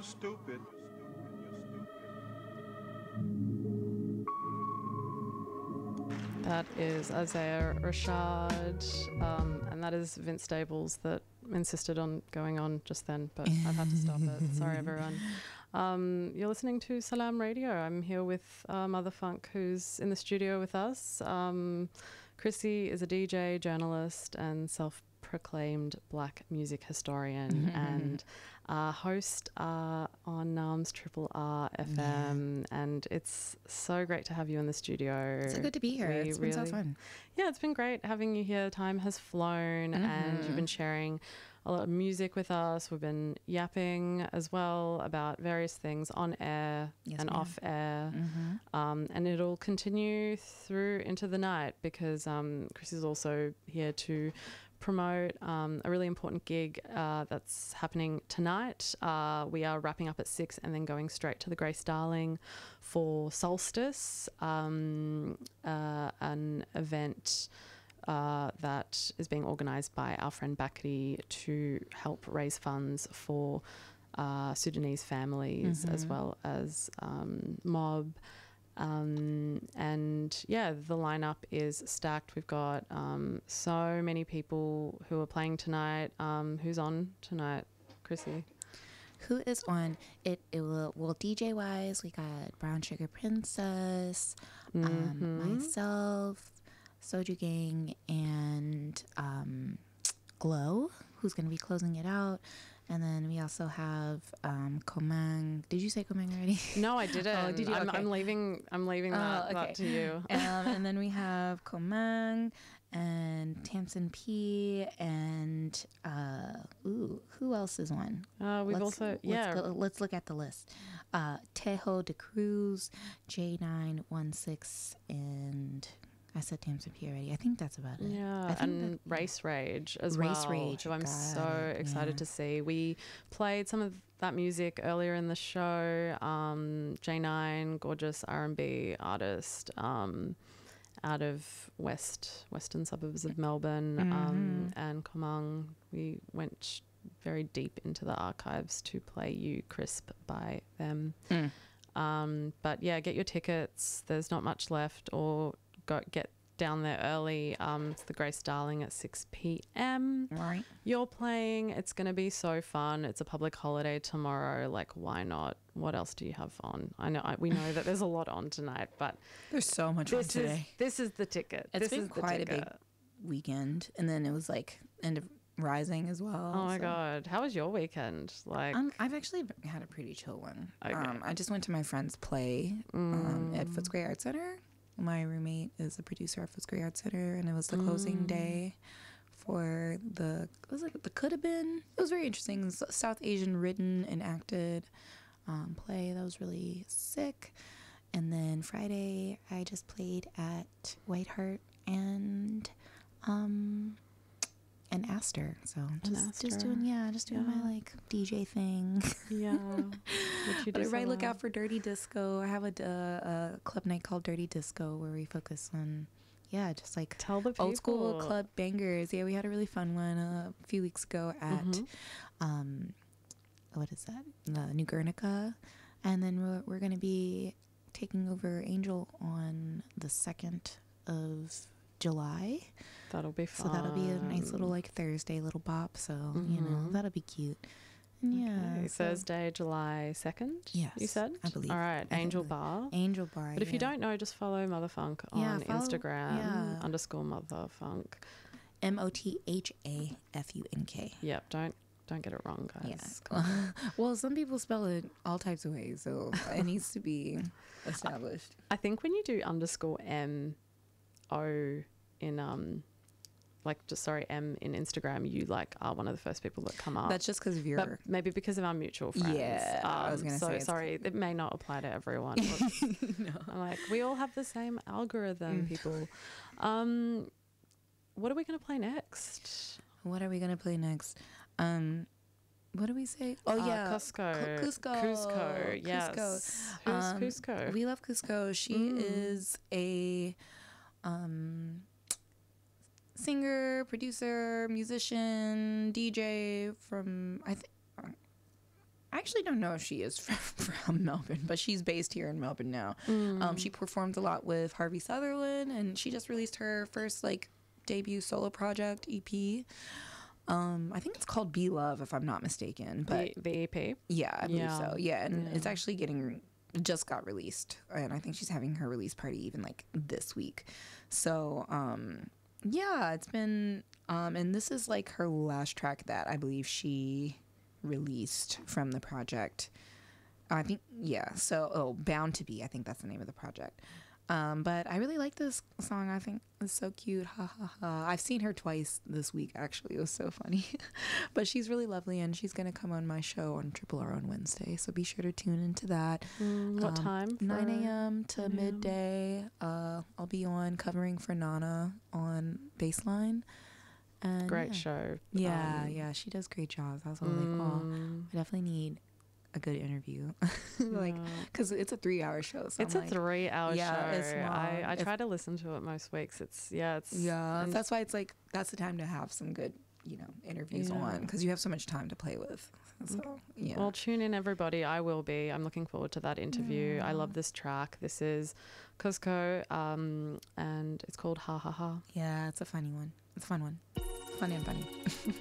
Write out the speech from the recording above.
you stupid. That is Isaiah Rashad, and that is Vince Staples that insisted on going on just then, but I've had to stop it. Sorry, everyone. You're listening to Salam Radio. I'm here with Mother Funk, who's in the studio with us. Chrissy is a DJ, journalist, and self-proclaimed black music historian and host on NARM's Triple R FM, and it's so great to have you in the studio. It's so good to be here. It's been so fun. Yeah, it's been great having you here. Time has flown, and you've been sharing a lot of music with us. We've been yapping as well about various things on air and off air, and it'll continue through into the night because Chris is also here to promote a really important gig that's happening tonight. We are wrapping up at 6 and then going straight to the Grace Darling for Solstice, an event that is being organised by our friend Bakri to help raise funds for Sudanese families as well as mob. And yeah, the lineup is stacked. We've got so many people who are playing tonight. Who's on tonight, Chrissy? Who is on? It will DJ wise, we got Brown Sugar Princess, myself, Soju Gang, and Glow, who's going to be closing it out. And then we also have Komang. Did you say Komang already? No, I didn't. Oh, did you? Okay. I'm leaving that to you. And then we have Komang and Tamsin P and who else is on? Let's look at the list. Tejo de Cruz, J916, and I said Tamsin P already. I think that's about it. Yeah, and Race Rage as well. Race Rage, who I'm so excited to see. We played some of that music earlier in the show. J9, gorgeous R&B artist out of western suburbs of Melbourne, and Komang. We went very deep into the archives to play You Crisp by them. But yeah, get your tickets. There's not much left, or get down there early. It's the Grace Darling at 6 p.m. Right. You're playing. It's going to be so fun. It's a public holiday tomorrow. Like, why not? What else do you have on? We know that there's a lot on tonight, but there's so much on today. This is the ticket. It's been quite a big weekend, and then it was like end of Rising as well. Oh my God. How was your weekend? Like, I've actually had a pretty chill one. Okay. I just went to my friend's play at Footscray Art Center. My roommate is a producer at Footscray Art Center, and it was the closing day for the Could Have Been. It was very interesting. It was a South Asian written and acted play that was really sick. And then Friday, I just played at White Hart and Astor. So just doing my like DJ thing. Yeah. Everybody look out for Dirty Disco. I have a club night called Dirty Disco where we focus on just like tell the people. Old school club bangers. Yeah, we had a really fun one a few weeks ago at what is that? New Guernica. And then we're going to be taking over Angel on the 2nd of July. That'll be fun. So that'll be a nice little like Thursday little bop. So, that'll be cute. Yeah. Thursday, July 2nd? Yes. You said? I believe. All right. Angel Bar. Angel Bar. But if you don't know, just follow Motherfunk on Instagram, _Motherfunk. MOTHAFUNK. Yep. Don't get it wrong, guys. Yeah. Well, some people spell it all types of ways, so it needs to be established. I think when you do _MO in M in Instagram, you like are one of the first people that come up. That's just because of your... But maybe because of our mutual friends. Yeah, I was going to say. Sorry, it may not apply to everyone. No. I'm like, we all have the same algorithm, people. What are we going to play next? What do we say? Oh, yeah. Cusco. Cusco. Yes. Cusco. Who's Cusco? We love Cusco. She is a singer, producer, musician, DJ from, I actually don't know if she is from Melbourne, but she's based here in Melbourne now. She performed a lot with Harvey Sutherland, and she just released her first like debut solo project EP. I think it's called Be Love, if I'm not mistaken. But the EP. Yeah, I believe so. Yeah, and it's actually just got released, and I think she's having her release party even like this week. So yeah, it's been and this is like her last track that I believe she released from the project. I think so Bound to Be, I think that's the name of the project. But I really like this song. I think it's so cute. Ha ha ha. I've seen her twice this week, actually. It was so funny. But she's really lovely, and she's going to come on my show on Triple R on Wednesday. So be sure to tune into that. What time? 9 a.m. to midday. I'll be on covering for Nana on Baseline. And great show. Yeah, she does great jobs. I was all like, oh, I definitely need a good interview. Like, because it's a 3-hour show. So it's a 3-hour show. It's long. I try to listen to it most weeks. That's why it's like, that's the time to have some good, interviews on, because you have so much time to play with. So, yeah. Well, tune in, everybody. I will be. I'm looking forward to that interview. I love this track. This is Cusco, and it's called Ha Ha Ha. Yeah, it's a funny one. It's a fun one. Funny and funny.